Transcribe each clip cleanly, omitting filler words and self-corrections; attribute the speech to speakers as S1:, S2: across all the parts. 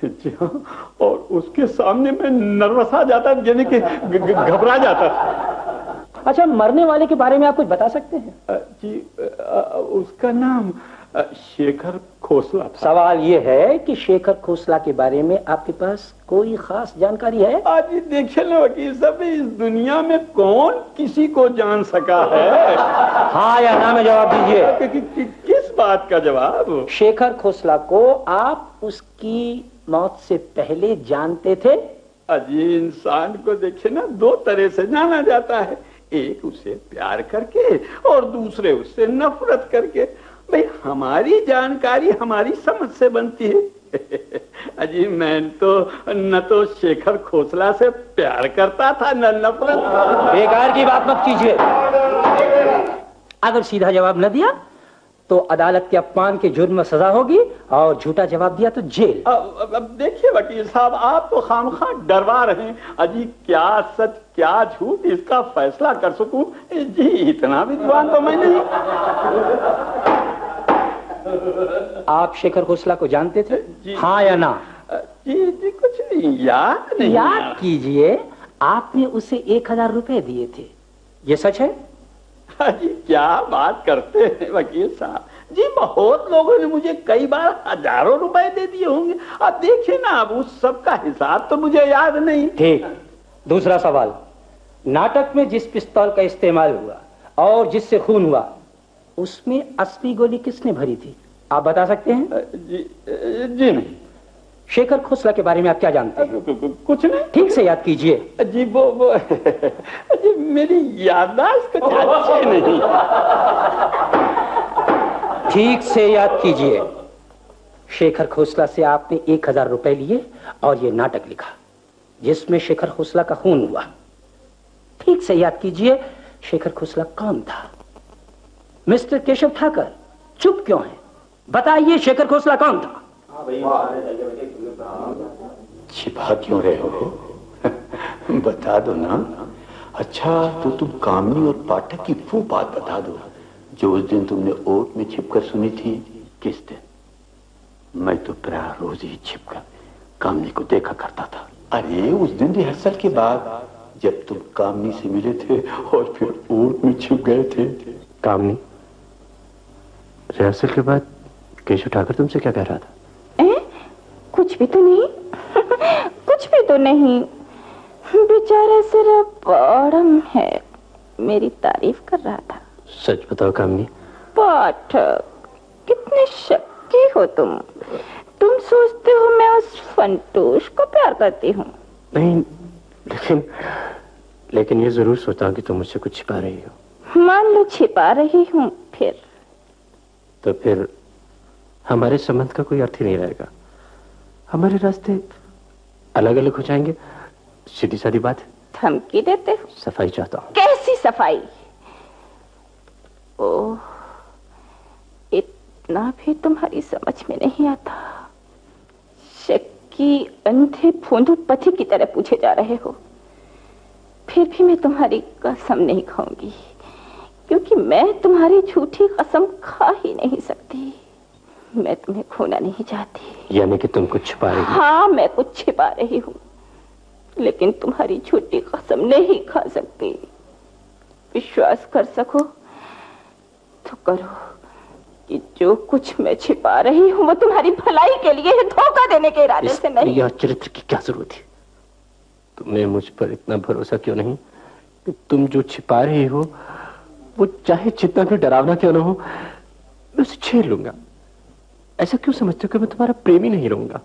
S1: जी हाँ, और उसके सामने मैं नर्वस आ जाता, यानी कि घबरा जाता।
S2: अच्छा, मरने वाले के बारे में आप कुछ बता सकते हैं?
S1: जी, उसका नाम शेखर खोसला था।
S2: सवाल ये है कि शेखर खोसला के बारे में आपके पास कोई खास जानकारी है?
S1: आज देखिए ना वकील साहब, इस दुनिया में कौन किसी को जान सका है?
S2: हाँ या ना में जवाब दीजिए।
S1: किस बात का जवाब?
S2: शेखर खोसला को आप उसकी मौत से पहले जानते थे?
S1: अजी, इंसान को देखिए ना, दो तरह से जाना जाता है, एक उसे प्यार करके और दूसरे उससे नफरत करके। भाई, हमारी जानकारी हमारी समझ से बनती है। अजी, मैं तो न तो शेखर खोसला से प्यार करता था न नफरत।
S2: बेकार की बात मत कीजिए। अगर सीधा जवाब न दिया तो अदालत के अपमान के जुर्म में सजा होगी, और झूठा जवाब दिया तो जेल।
S1: अब देखिए वकील साहब, आप तो खामखा डरवा रहे हैं। अजी, क्या सच क्या झूठ इसका फैसला कर सकूं? जी, इतना विद्वान तो मैं नहीं।
S2: आप शेखर खोसला को जानते थे?
S1: जी,
S2: हाँ या ना?
S1: जी जी, कुछ नहीं, याद नहीं।
S2: याद कीजिए, आपने उसे 1000 रुपए दिए थे, ये सच है?
S1: जी, क्या बात करते हैं वकील साहब जी, बहुत लोगों ने मुझे कई बार हजारों रुपए दे दिए होंगे। अब देखिए ना, अब उस सब का हिसाब तो मुझे याद नहीं।
S2: ठीक। दूसरा सवाल, नाटक में जिस पिस्तौल का इस्तेमाल हुआ और जिससे खून हुआ, उसमें असली गोली किसने भरी थी, आप बता सकते हैं?
S1: जी नहीं।
S2: शेखर खोसला के बारे में आप क्या जानते हैं?
S1: कुछ नहीं।
S2: ठीक से याद कीजिए।
S1: जी, वो जी, मेरी याददाश्त कुछ अच्छी नहीं।
S2: ठीक से याद कीजिए। शेखर खोसला से आपने 1000 रुपए लिए और ये नाटक लिखा जिसमें शेखर खोसला का खून हुआ। ठीक से याद कीजिए, शेखर खोसला कौन था? मिस्टर केशव ठाकर, चुप क्यों है? बताइए, शेखर खोसला कौन था?
S1: छिपा क्यों रहे हो? बता दो ना। अच्छा, तो तुम कामनी और पाठक की वो बात बता दो जो उस दिन तुमने ओट में छिपकर सुनी थी। किस दिन? मैं तो प्राय रोज ही छिपकर कामनी को देखा करता था। अरे, उस दिन रिहर्सल के बाद जब तुम कामनी से मिले थे और फिर ओट में छिप गए थे।
S3: कामनी, रिहर्सल के बाद केशव ठाकर तुमसे क्या कह रहा था?
S4: कुछ भी तो नहीं। कुछ भी तो नहीं, बेचारा सिर्फ बड़म है, मेरी तारीफ कर रहा था।
S3: सच बताओ कामनी।
S4: पाठक, कितने शक्की हो तुम। तुम सोचते हो मैं उस फंटूश को प्यार करती हूँ?
S3: नहीं, लेकिन ये जरूर सोचा कि तुम मुझसे कुछ छिपा रही हो।
S4: मान लो छिपा रही हूँ, फिर
S3: तो फिर हमारे संबंध का कोई अर्थ ही नहीं रहेगा। हमारे रास्ते अलग अलग हो जाएंगे, सीधी सादी बात है।
S4: धमकी देते हो?
S3: सफाई चाहता हूँ।
S4: कैसी सफाई? ओह, इतना भी तुम्हारी समझ में नहीं आता। शक्की अंधे फोंदू पति की तरह पूछे जा रहे हो। फिर भी मैं तुम्हारी कसम नहीं खाऊंगी, क्योंकि मैं तुम्हारी झूठी कसम खा ही नहीं सकती। मैं तुम्हें खोना नहीं चाहती।
S3: यानी कि तुम कुछ छिपा रही हो?
S4: हाँ, मैं कुछ छिपा रही हूँ, लेकिन तुम्हारी झूठी कसम नहीं खा सकती। विश्वास कर सको तो करो कि जो कुछ मैं छिपा रही हूँ वो तुम्हारी भलाई के लिए है, धोखा देने के इरादे से नहीं।
S3: यह चरित्र की क्या जरूरत है? तुम्हें मुझ पर इतना भरोसा क्यों नहीं कि तुम जो छिपा रही हो वो चाहे जितना भी डरावना क्यों ना हो, मैं उसे छेड़ लूंगा। ऐसा क्यों समझते हो कि मैं तुम्हारा प्रेमी नहीं रहूंगा?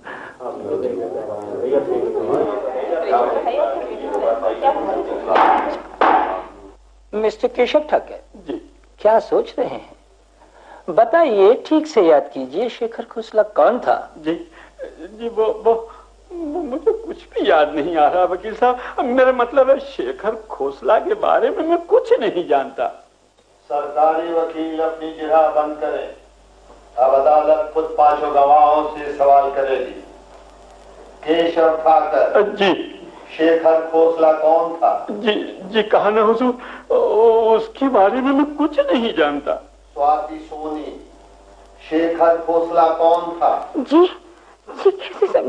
S2: मिस्टर केशव ठाकर जी, क्या सोच रहे हैं? बताइए, ठीक से याद कीजिए, शेखर खोसला कौन था?
S1: जी जी, वो मुझे कुछ भी याद नहीं आ रहा वकील साहब। मेरा मतलब है, शेखर खोसला के बारे में मैं कुछ नहीं जानता।
S5: सरकारी वकील अपनी जिरह बंद करें। अब अदालत खुद पांचों गवाहों से सवाल करेगी। केशव ठाकर
S1: जी,
S5: शेखर खोसला कौन था?
S1: जी जी, कहा ना हुजूर, उसके बारे में मैं कुछ नहीं जानता।
S5: स्वाति सोनी, शेखर खोसला कौन था?
S4: जी कैसे